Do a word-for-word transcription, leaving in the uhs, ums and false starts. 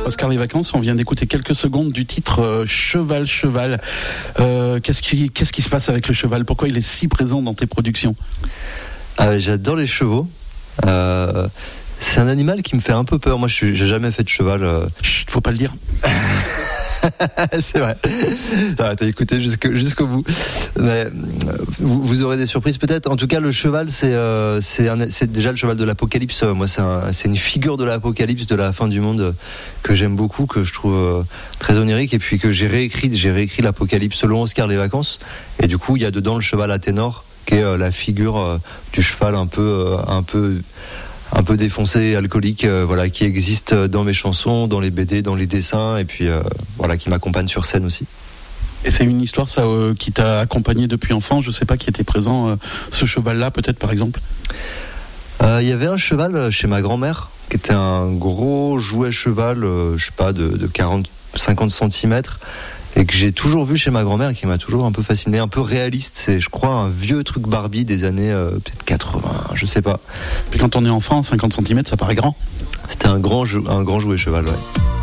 Oscar Les Vacances, on vient d'écouter quelques secondes du titre euh, Cheval, Cheval. Euh, qu'est-ce qui, qu'est-ce qui se passe avec le cheval ? Pourquoi il est si présent dans tes productions ? Ah, j'adore les chevaux. Euh, c'est un animal qui me fait un peu peur. Moi, je suis, j'ai jamais fait de cheval. Euh... Chut, faut pas le dire. C'est vrai. Ah, t'as écouté jusqu'au, jusqu'au bout. Mais, vous, vous aurez des surprises peut-être. En tout cas, le cheval, c'est, euh, c'est, un, c'est déjà le cheval de l'Apocalypse. Moi, c'est, un, c'est une figure de l'Apocalypse, de la fin du monde, que j'aime beaucoup, que je trouve euh, très onirique, et puis que j'ai réécrit, j'ai réécrit l'Apocalypse selon Oscar Les Vacances. Et du coup, il y a dedans le cheval à ténor, qui est euh, la figure euh, du cheval un peu, euh, un peu. un peu défoncé, alcoolique, euh, voilà, qui existe dans mes chansons, dans les B D, dans les dessins, et puis euh, voilà, qui m'accompagne sur scène aussi. Et c'est une histoire ça euh, qui t'a accompagné depuis enfant. Je sais pas qui était présent, euh, ce cheval-là, peut-être par exemple. Il euh, y avait un cheval chez ma grand-mère qui était un gros jouet cheval, euh, je sais pas, de, de quarante à cinquante centimètres. Et que j'ai toujours vu chez ma grand-mère et qui m'a toujours un peu fasciné, un peu réaliste. C'est, je crois, un vieux truc Barbie des années euh, peut-être quatre-vingts, je sais pas. Puis quand on est enfant, cinquante centimètres, ça paraît grand. C'était un grand, jou- un grand jouet cheval, ouais.